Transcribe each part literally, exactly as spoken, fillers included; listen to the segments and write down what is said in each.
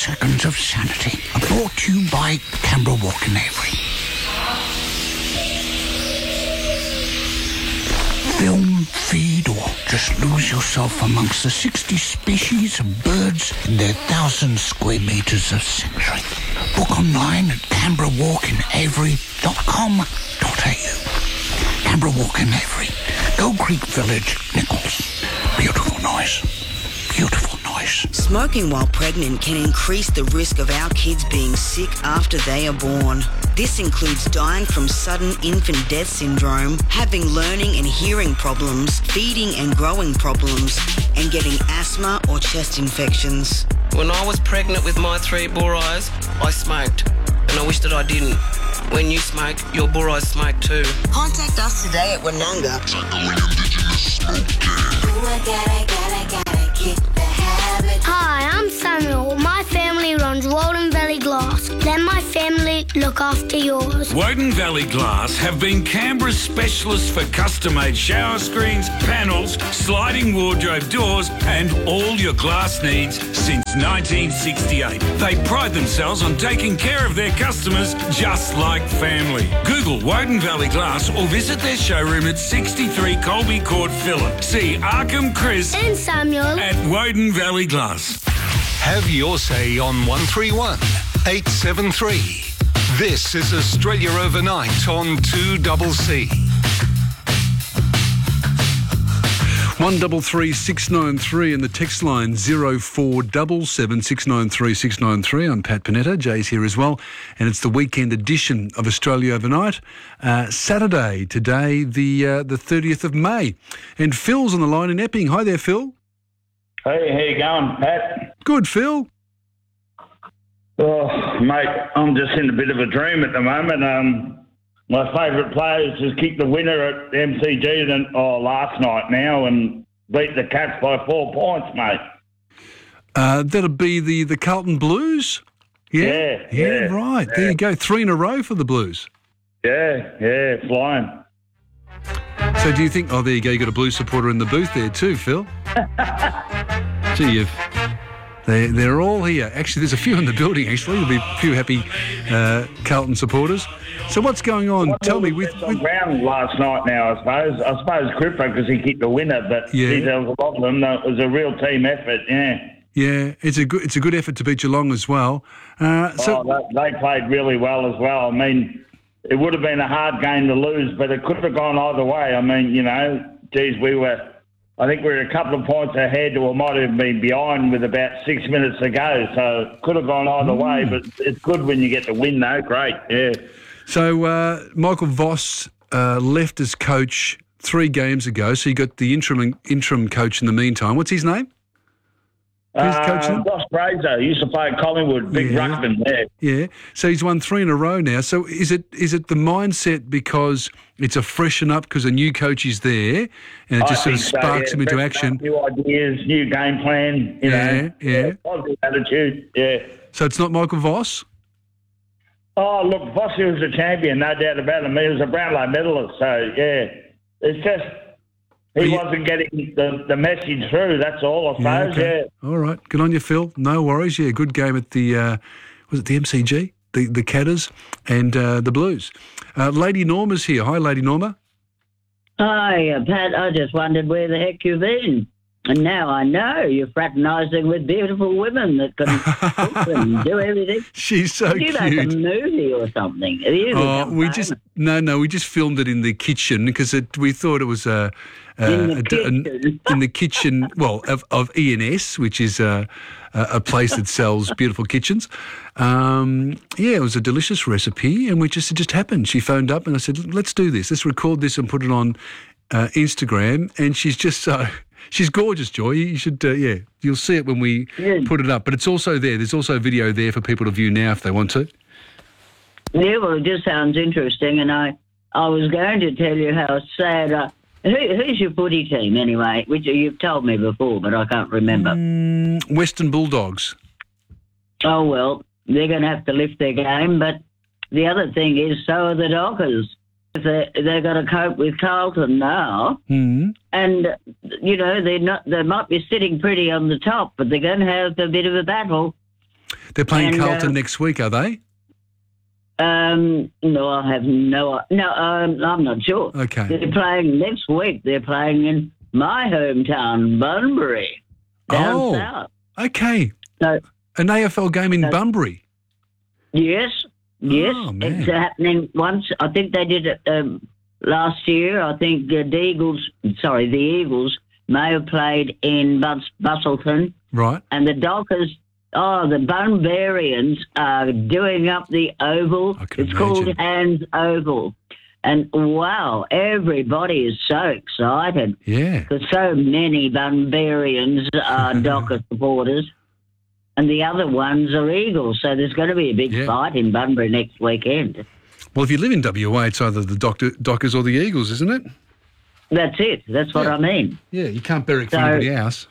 seconds of sanity are brought to you by Canberra Walk and Avery. Film, feed, or just lose yourself amongst the sixty species of birds in their thousand square metres of sanctuary. Book online at canberra walk and avery dot com dot a u. Canberra Walk and Avery, Gold Creek Village, Nichols. Beautiful noise. Beautiful noise. Smoking while pregnant can increase the risk of our kids being sick after they are born. This includes dying from sudden infant death syndrome, having learning and hearing problems, feeding and growing problems, and getting asthma or chest infections. When I was pregnant with my three boar eyes, I smoked, and I wish that I didn't. When you smoke, your boar eyes smoke too. Contact us today at Wananga. Hi, I'm Samuel. My family runs Walden Valley Glass. Let my family look after yours. Woden Valley Glass have been Canberra's specialists for custom-made shower screens, panels, sliding wardrobe doors and all your glass needs since nineteen sixty-eight. They pride themselves on taking care of their customers just like family. Google Woden Valley Glass or visit their showroom at sixty-three Colby Court, Phillip. See Arkham, Chris And Samuel at Woden Valley Glass. Have your say on one three one, eight seven three. This is Australia Overnight on two C C. One double three six nine three and the text line zero four double seven six nine three six nine three. I'm Pat Panetta. Jay's here as well, and it's the weekend edition of Australia Overnight. Uh, Saturday today, the uh, the thirtieth of May, and Phil's on the line in Epping. Hi there, Phil. Hey, how you going, Pat? Good, Phil. Oh, mate, I'm just in a bit of a dream at the moment. Um, my favourite players just kicked the winner at M C G than, oh, last night now and beat the Cats by four points, mate. Uh, that'll be the, the Carlton Blues? Yeah, Yeah, yeah, yeah, right. yeah. There you go. Three in a row for the Blues. Yeah, yeah, flying. So do you think... Oh, there you go. You got a Blues supporter in the booth there too, Phil. Gee, you've... They, they're all here. Actually, there's a few in the building, actually. There'll be a few happy uh, Carlton supporters. So what's going on? What Tell me. was with, on with ground last night now, I suppose. I suppose Cripper, because he kicked the winner, but Yeah. geez, there was a lot of them. It was a real team effort, yeah. Yeah, it's a good it's a good effort to beat Geelong as well. Uh, so oh, they, they played really well as well. I mean, it would have been a hard game to lose, but it could have gone either way. I mean, you know, geez, we were... I think we were a couple of points ahead, or might have been behind with about six minutes to go. So it could have gone either Mm. way, but it's good when you get the win, though. Great, yeah. So uh, Michael Voss uh, left as coach three games ago. So you got the interim interim coach in the meantime. What's his name? Who's Uh, coaching? Ross Fraser, he used to play at Collingwood, big Yeah. ruckman there. Yeah. So he's won three in a row now. So is it is it the mindset because it's a freshen up because a new coach is there and it I just sort of think so, sparks yeah. him into Fresh action? up, New ideas, new game plan, you Yeah, know. yeah. Positive attitude, yeah. So it's not Michael Voss? Oh, look, Vossi was a champion, no doubt about him. He was a Brownlow medalist, so, yeah. It's just... He you- wasn't getting the, the message through, that's all, I Yeah, suppose, okay. yeah. All right. Good on you, Phil. No worries. Yeah, good game at the, uh, was it the M C G? The the Catters and uh, the Blues. Uh, Lady Norma's here. Hi, Lady Norma. Hi, uh, Pat. I just wondered where the heck you've been. And now I know you're fraternising with beautiful women that can cook and do everything. She's so you make a cute. movie or something. Have you Oh, become we famous? just no, no. We just filmed it in the kitchen because it, we thought it was a, a, In the a- a- kitchen. in the kitchen. Well, of, of E and S, which is a, a a place that sells beautiful kitchens. Um, yeah, it was a delicious recipe, and we just it just happened. She phoned up and I said, "Let's do this. Let's record this and put it on uh, Instagram." And she's just so. She's gorgeous, Joy. You should, uh, yeah, you'll see it when we Yeah. put it up. But it's also there. There's also video there for people to view now if they want to. Yeah, well, it just sounds interesting. And I, I was going to tell you how sad... I, who, who's your footy team, anyway? Which you've told me before, but I can't remember. Mm, Western Bulldogs. Oh, well, they're going to have to lift their game. But the other thing is, so are the Dockers. They, they've got to cope with Carlton now. Mm. And, you know, they're not, they might be sitting pretty on the top, but they're going to have a bit of a battle. They're playing And, Carlton uh, next week, are they? Um, no, I have no. No, um, I'm not sure. Okay. They're playing next week. They're playing in my hometown, Bunbury, down Oh. south. Okay. So An A F L game in So- Bunbury. yes, yes, Oh, man. it's happening once. I think they did it um, last year. I think uh, the Eagles. Sorry, the Eagles may have played in Bus- Bustleton, Right. and the Dockers. Oh, the Bunbarians are doing up the oval. I can It's called imagine. Hands Oval. And wow, everybody is so excited Yeah. because so many Bunbarians are Docker supporters and the other ones are Eagles. So there's going to be a big Yeah. fight in Bunbury next weekend. Well, if you live in W A, it's either the Doctor, Dockers or the Eagles, isn't it? That's it. That's what Yeah. I mean. Yeah, you can't barrack for So- anybody else.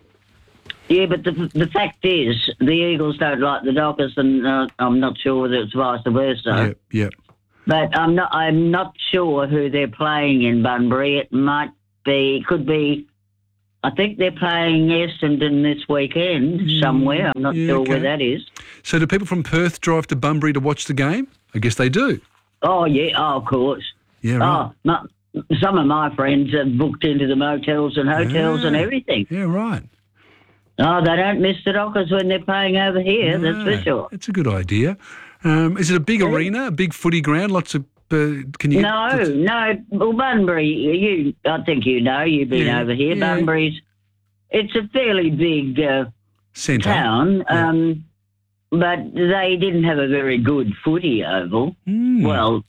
Yeah, but the the fact is the Eagles don't like the Dockers and uh, I'm not sure whether it's vice versa. Yep, yep. But I'm not. I'm not sure who they're playing in Bunbury. It might be. Could be. I think they're playing Essendon this weekend somewhere. I'm not yeah, sure okay. where that is. So do people from Perth drive to Bunbury to watch the game? I guess they do. Oh yeah. Oh, of course. Yeah, right. Oh, my, some of my friends have booked into the motels and hotels and Yeah. everything. Yeah, right. Oh, they don't miss the Dockers when they're playing over here. That's No, for sure. It's a good idea. Um, is it a big arena, a big footy ground? Lots of. Uh, can you? No, get, no. Well, Bunbury, you. I think you know. You've been Yeah, over here. yeah. Bunbury's. It's a fairly big. Uh, Centre. town, Yeah. um, but they didn't have a very good footy oval. Mm. Well,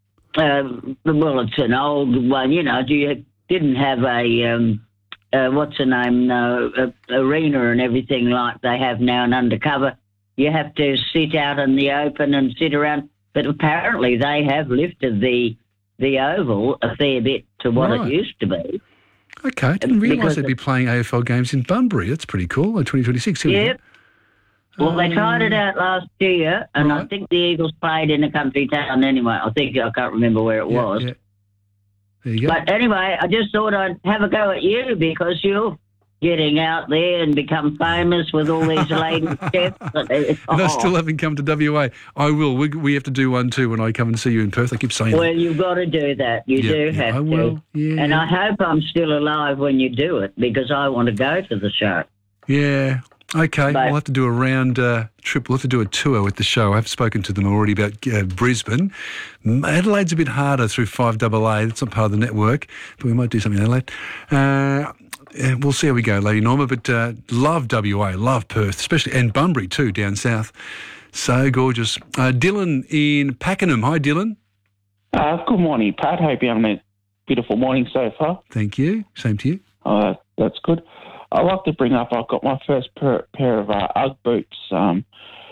um, well, it's an old one, you know. You didn't have a um, uh, what's the name uh, a, arena and everything like they have now in undercover. You have to sit out in the open and sit around. But apparently, they have lifted the the oval a fair bit to what Right. it used to be. Okay, I didn't realise because they'd be playing A F L games in Bunbury. That's pretty cool. In twenty twenty-six. Here we Yep. go. Well, they tried it out last year, and I Right. think the Eagles played in a country town anyway. I think I can't remember where it Yeah, was. yeah. There you go. But anyway, I just thought I'd have a go at you because you're getting out there and become famous with all these lady chefs. And I still haven't come to W A. I will. We, we have to do one too when I come and see you in Perth. I keep saying Well, that. you've got to do that. You Yeah, do yeah, have I to. will. Yeah. And I hope I'm still alive when you do it because I want to go to the show. Yeah. Okay. But- we'll have to do a round uh, trip. We'll have to do a tour with the show. I've spoken to them already about uh, Brisbane. Adelaide's a bit harder through five A A. That's not part of the network, but we might do something in Adelaide. Uh, yeah, we'll see how we go, Lady Norma. But uh, love W A, love Perth, especially, and Bunbury too, down south. So gorgeous. Uh, Dylan in Pakenham. Hi, Dylan. Uh, good morning, Pat. Hope you're having a beautiful morning so far. Thank you. Same to you. Uh, that's good. I'd like to bring up, I got my first pair, pair of uh, Ugg boots um,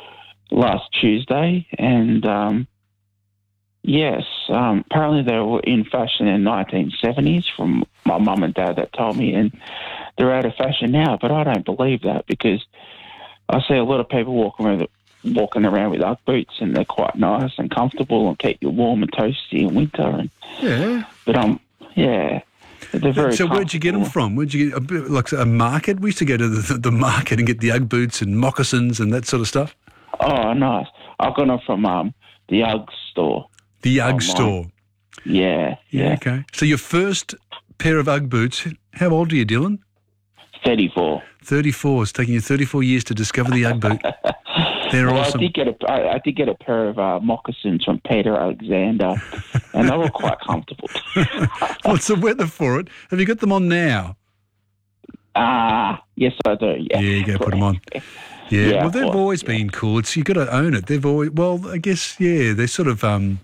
last Tuesday, and um, yes, um, apparently they were in fashion in the nineteen seventies from my mum and dad that told me, and they're out of fashion now, but I don't believe that because I see a lot of people walking around, walking around with Ugg boots, and they're quite nice and comfortable and keep you warm and toasty in winter. And, Yeah. but, um, yeah. They're very So where'd you get them comfortable. from? Where'd you get a bit like a market? We used to go to the, the market and get the Ugg boots and moccasins and that sort of stuff. Oh, nice. I got them from um, the Ugg store. The Ugg Online. store. Yeah, Yeah. yeah. Okay. So your first pair of Ugg boots. How old are you, Dylan? thirty-four. thirty-four. It's taken you thirty-four years to discover the Ugg boot. They're Well, awesome. I did get a I, I did get a pair of uh, moccasins from Peter Alexander, and they were quite comfortable. What's the weather for it? Have you got them on now? Ah, yes, I do. Yeah, Yeah, you go put them on. Yeah, Yeah, well, of they've course, always yeah. been cool. It's you got to own it. They've always well, I guess, yeah, they're sort of. Um,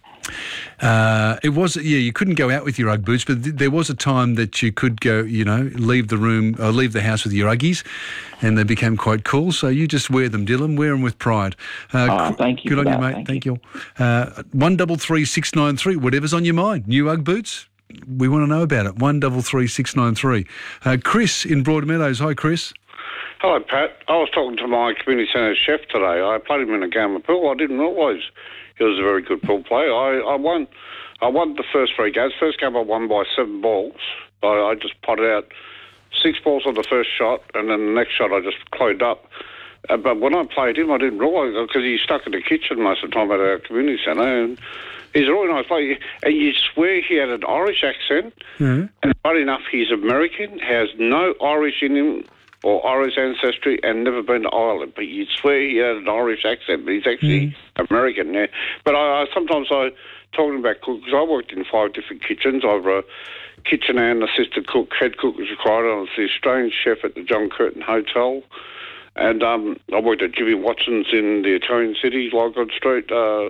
uh, it was yeah, you couldn't go out with your Ugg boots, but th- there was a time that you could go, you know, leave the room, or leave the house with your Uggies, and they became quite cool. So you just wear them, Dylan. Wear them with pride. Uh, Oh, cr- thank you Good for on you, that. mate. Thank Thank you. Uh, one double three six nine three. Whatever's on your mind. New Ugg boots. We want to know about it. One double three six nine three. Uh, Chris in Broadmeadows. Hi, Chris. Hello, Pat. I was talking to my community centre chef today. I played him in a game of pool. I didn't realise he was a very good pool player. I, I won I won the first three games. First game I won by seven balls. I, I just potted out six balls on the first shot, and then the next shot I just closed up. Uh, but when I played him, I didn't realise, because he's stuck in the kitchen most of the time at our community centre, and he's a really nice player. And you swear he had an Irish accent, Mm. and funny enough, he's American, has no Irish in him or Irish ancestry, and never been to Ireland. But you'd swear he had an Irish accent, but he's actually American. Yeah. But I, I sometimes I talking about cook, because I worked in five different kitchens. I was a kitchen and assistant cook, head cook was required. I was the Australian chef at the John Curtin Hotel. And um, I worked at Jimmy Watson's in the Italian City, Lygon Street. Uh,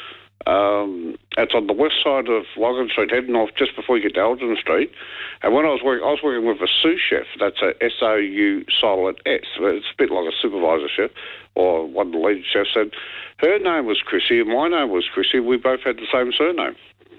um, it's on the west side of Lygon Street, heading off just before you get to Elgin Street. And when I was working, I was working with a sous chef. That's a S O U silent S. It's a bit like a supervisor chef or one of the lead chefs. And her name was Chrissy and my name was Chrissy. We both had the same surname.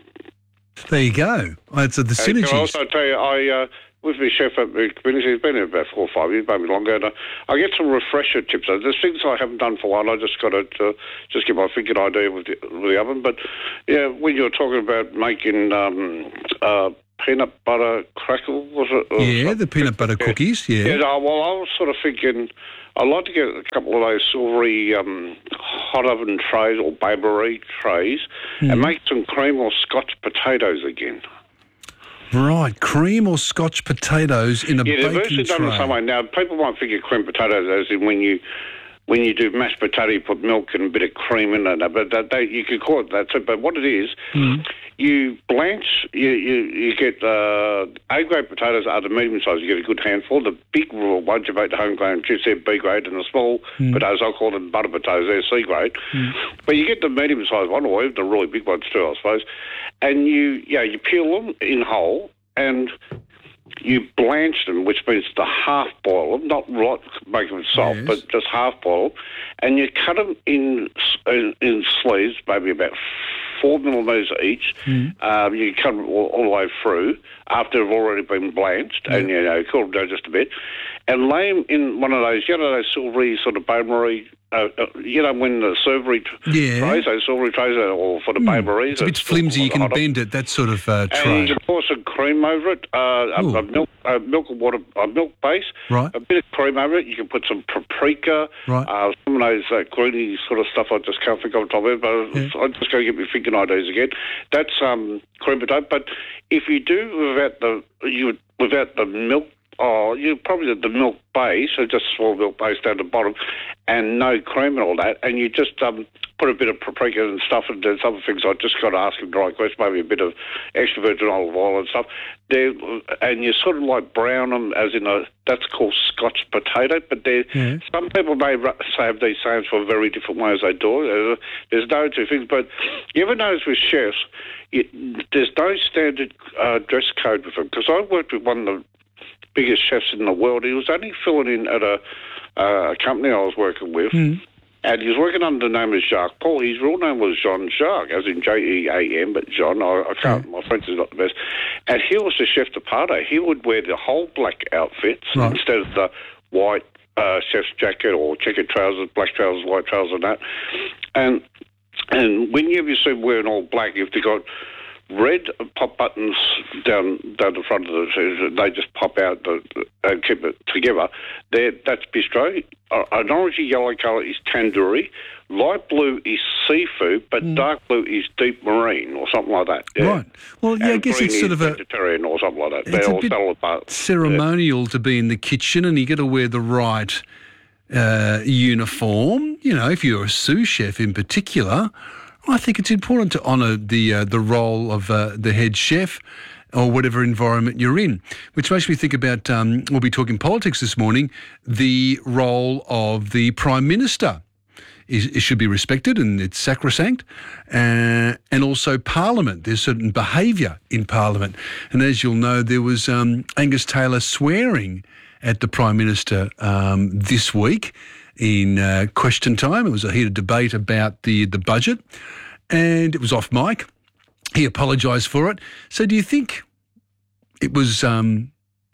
There you go. That's uh, the And synergies. can I also tell you, I... Uh, with my chef at the community, he's been here about four or five years, maybe longer. And I, I get some refresher tips. There's things I haven't done for a while. I just got to uh, just get my thinking idea with the, with the oven. But yeah, when you were talking about making um, uh, peanut butter crackle, was it? Or Yeah, something? the peanut butter cookies, yeah. Yeah, no, well, I was sort of thinking I'd like to get a couple of those silvery um, hot oven trays or baby trays Mm. and make some cream or Scotch potatoes again. Right, cream or Scotch potatoes in a Yeah, they're baking virtually done the tray. same way. Now, people might think of cream potatoes as in when you when you do mashed potato, you put milk and a bit of cream in it. But that, they, you could call it that too. But what it is, Mm. you blanch, you you, you get uh, A-grade potatoes are the medium size. You get a good handful. The big ones you make the homegrown chips, they're B-grade, and the small Mm. potatoes, I call them butter potatoes, they're C-grade. Mm. But you get the medium size one, or even the really big ones too, I suppose. And you, yeah, you peel them in whole, and you blanch them, which means to half boil them, not right, make them soft, Yes. but just half boil them, and you cut them in in, in sleeves, maybe about four millimetres each. Mm. Um, you cut them all, all the way through after they've already been blanched, and you know, cool them down just a bit, and lay them in one of those, you know, those silvery sort of bain-marie. Uh, uh, you know, when the silvery t- Yeah. trays, those silvery trays, are, or for the bain maries. It's a bit flimsy, you can bend it, that sort of uh, And tray. you pour some cream over it, uh, a, Ooh. a milk, a milk and water, a milk base, Right. a bit of cream over it. You can put some paprika, Right. uh, some of those uh, greeny sort of stuff I just can't think of the top of it, but Yeah. I'm just going to get me thinking ideas again. That's um, cream potato. But if you do without the you without the milk, oh, you probably the milk base, so just small milk base down the bottom, and no cream and all that, and you just um, put a bit of paprika and stuff, and there's other things I just got to ask him the right question, maybe a bit of extra virgin olive oil and stuff. They're, and you sort of like brown them, as in a, that's called Scotch potato, but there Yeah. some people may ru- say have these names for very different ways they do it. Uh, There's no two things, but you ever notice with chefs, you, there's no standard uh, dress code with them, because I worked with one of the biggest chefs in the world. He was only filling in at a, uh, a company I was working with, Mm. and he was working under the name of Jacques Paul. His real name was Jean Jacques, as in J E A M, but John, I, I can't, my French is not the best. And he was the chef de partie. He would wear the whole black outfits Right. instead of the white uh, chef's jacket or checkered trousers, black trousers, white trousers and that. And, and when you see them wearing all black, if they got red pop buttons down down the front of the, they just pop out the, and keep it together. They're, that's bistro. Uh, an orangey yellow colour is tandoori. Light blue is seafood, but dark blue is deep marine or something like that. Yeah. Right. Well, yeah, I And guess green it's sort is of a vegetarian or something like that. It's They're a all bit salad parts. ceremonial to be in the kitchen, and you got to wear the right uh, uniform. You know, if you're a sous chef in particular, I think it's important to honour the uh, the role of uh, the head chef or whatever environment you're in, which makes me think about, um, we'll be talking politics this morning, the role of the Prime Minister. It should be respected and it's sacrosanct, uh, and also Parliament. There's certain behaviour in Parliament. And as you'll know, there was um, Angus Taylor swearing at the Prime Minister um, this week in uh, question time. It was a heated debate about the, the budget, and it was off mic. He apologised for it. So do you think it was um,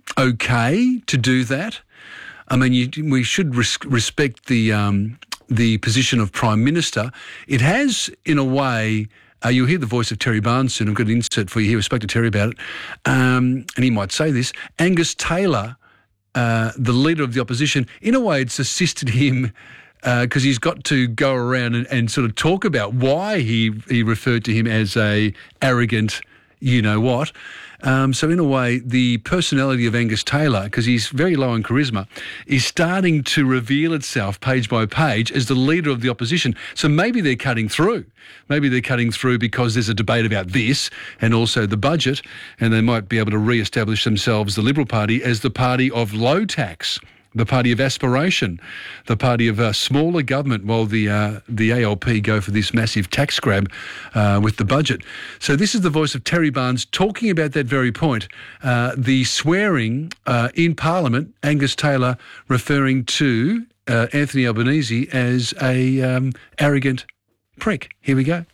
okay to do that? I mean, you, we should res- respect the um, the position of Prime Minister. It has, in a way, uh, you'll hear the voice of Terry Barnes soon. I've got an insert for you here. I spoke to Terry about it. Um, and he might say this. Angus Taylor uh, the leader of the opposition. In a way, it's assisted him because uh, he's got to go around and, and sort of talk about why he, he referred to him as a arrogant you-know-what. Um, so in a way, the personality of Angus Taylor, because he's very low in charisma, is starting to reveal itself page by page as the leader of the opposition. So maybe they're cutting through. Maybe they're cutting through because there's a debate about this and also the budget, and they might be able to re-establish themselves, the Liberal Party, as the party of low tax, the party of aspiration, the party of uh, smaller government, while the uh, the A L P go for this massive tax grab uh, with the budget. So this is the voice of Terry Barnes talking about that very point. Uh, the swearing uh, in Parliament, Angus Taylor referring to uh, Anthony Albanese as a um, arrogant prick. Here we go.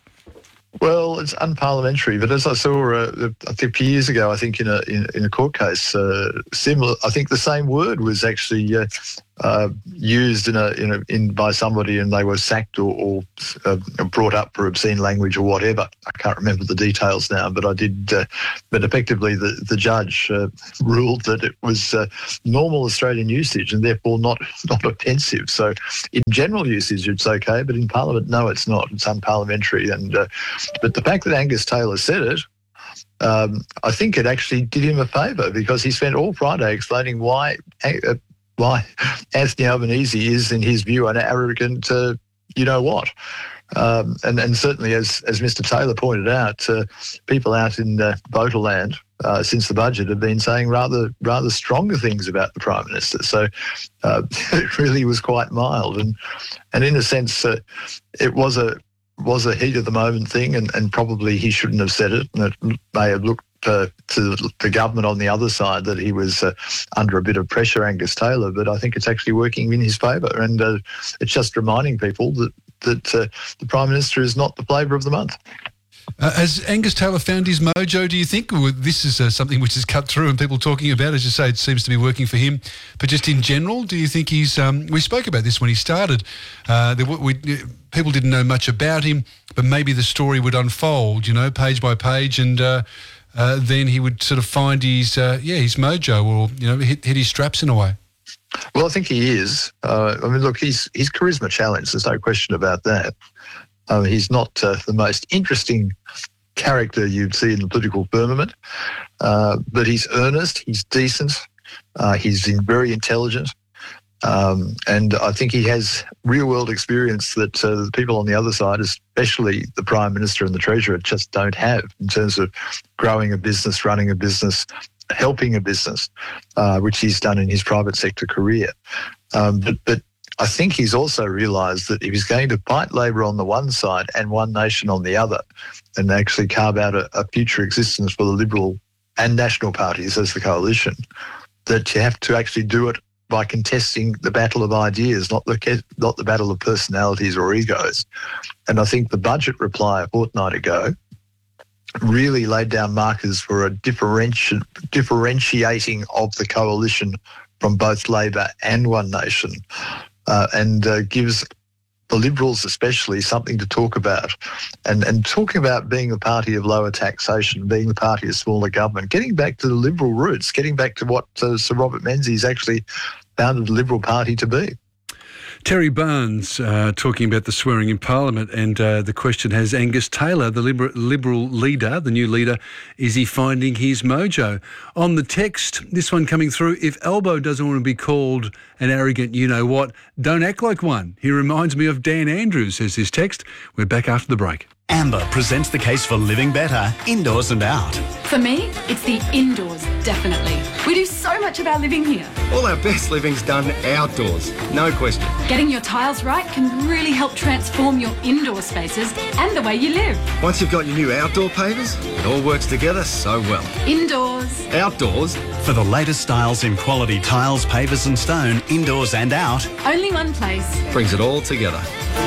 Well, it's unparliamentary, but as I saw, uh, I think a few years ago, I think in a in, in a court case, uh, similar, I think the same word was actually uh, uh, used in a, in a in by somebody, and they were sacked or, or uh, brought up for obscene language or whatever. I can't remember the details now, but I did. Uh, but effectively, the the judge uh, ruled that it was uh, normal Australian usage and therefore not not offensive. So, in general usage, it's okay, but in Parliament, no, it's not. It's unparliamentary, and uh, but the fact that Angus Taylor said it, um, I think it actually did him a favour, because he spent all Friday explaining why uh, why Anthony Albanese is, in his view, an arrogant, uh, you know what. Um, and, and certainly, as as Mister Taylor pointed out, uh, people out in uh, Voterland uh, since the budget have been saying rather rather stronger things about the Prime Minister. So uh, it really was quite mild, and and in a sense, uh, it was a was a heat of the moment thing, and, and probably he shouldn't have said it, and it may have looked uh, to the government on the other side that he was uh, under a bit of pressure, Angus Taylor, but I think it's actually working in his favour, and uh, it's just reminding people that, that uh, the Prime Minister is not the flavour of the month. Uh, has Angus Taylor found his mojo, do you think? Or this is uh, something which is cut through and people talking about, as you say, it seems to be working for him. But just in general, do you think he's... Um, we spoke about this when he started. Uh, there, we, people didn't know much about him, but maybe the story would unfold, you know, page by page, and uh, uh, then he would sort of find his, uh, yeah, his mojo, or, you know, hit, hit his straps in a way. Well, I think he is. Uh, I mean, look, he's, he's charisma challenged. There's no question about that. Uh, he's not uh, the most interesting character you'd see in the political firmament, uh, but he's earnest, he's decent, uh, he's very intelligent, um, and I think he has real-world experience that uh, the people on the other side, especially the Prime Minister and the Treasurer, just don't have in terms of growing a business, running a business, helping a business, uh, which he's done in his private sector career. Um, but, but I think he's also realised that if he's going to fight Labor on the one side and One Nation on the other, and actually carve out a, a future existence for the Liberal and National parties as the coalition, that you have to actually do it by contesting the battle of ideas, not the not the battle of personalities or egos. And I think the budget reply a fortnight ago really laid down markers for a differenti- differentiating of the coalition from both Labor and One Nation. Uh, and uh, gives the Liberals especially something to talk about. And, and talking about being the party of lower taxation, being the party of smaller government, getting back to the Liberal roots, getting back to what uh, Sir Robert Menzies actually founded the Liberal Party to be. Terry Barnes uh, talking about the swearing in Parliament, and uh, the question has Angus Taylor, the Liber- Liberal leader, the new leader, is he finding his mojo? On the text, this one coming through, if Albo doesn't want to be called an arrogant you-know-what, don't act like one. He reminds me of Dan Andrews, says this text. We're back after the break. Amber presents the case for living better, indoors and out. For me, it's the indoors, definitely. We do so much of our living here. All our best living's done outdoors, no question. Getting your tiles right can really help transform your indoor spaces and the way you live. Once you've got your new outdoor pavers, it all works together so well. Indoors. Outdoors. For the latest styles in quality tiles, pavers and stone, indoors and out. Only one place. Brings it all together.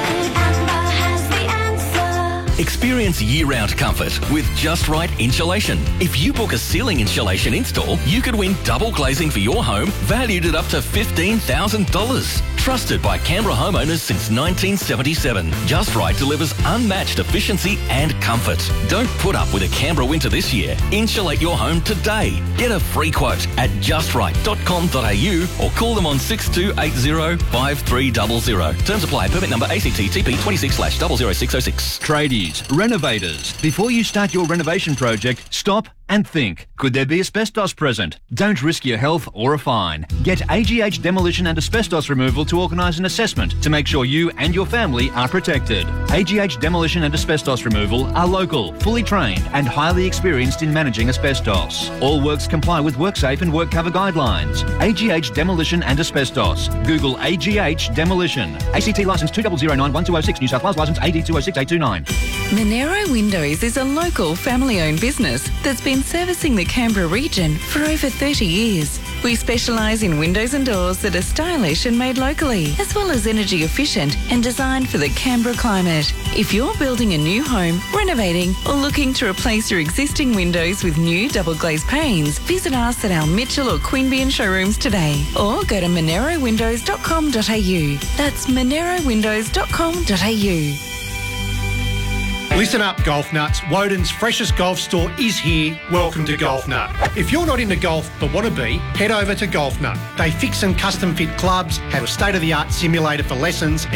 Experience year-round comfort with Just Right Insulation. If you book a ceiling insulation install, you could win double glazing for your home, valued at up to fifteen thousand dollars. Trusted by Canberra homeowners since nineteen seventy-seven. Just Right delivers unmatched efficiency and comfort. Don't put up with a Canberra winter this year. Insulate your home today. Get a free quote at just right dot com dot a u or call them on six two eight zero five three zero zero. Terms apply. Permit number A C T T P twenty-six slash zero zero six zero six. Tradies, renovators. Before you start your renovation project, stop and think. Could there be asbestos present? Don't risk your health or a fine. Get A G H Demolition and Asbestos Removal to organise an assessment to make sure you and your family are protected. A G H Demolition and Asbestos Removal are local, fully trained and highly experienced in managing asbestos. All works comply with WorkSafe and WorkCover guidelines. A G H Demolition and Asbestos. Google A G H Demolition. A C T licence two zero zero nine one two zero six, New South Wales licence A D two zero six eight two nine. Monero Windows is a local family-owned business that's been servicing the Canberra region for over thirty years. We specialise in windows and doors that are stylish and made locally, as well as energy efficient and designed for the Canberra climate. If you're building a new home, renovating or looking to replace your existing windows with new double glazed panes, visit us at our Mitchell or Queanbeyan showrooms today or go to monero windows dot com dot a u. That's monero windows dot com dot a u. Listen up, Golf Nuts. Woden's freshest golf store is here. Welcome to Golf Nut. If you're not into golf but want to be, head over to Golf Nut. They fix and custom fit clubs, have a state-of-the-art simulator for lessons,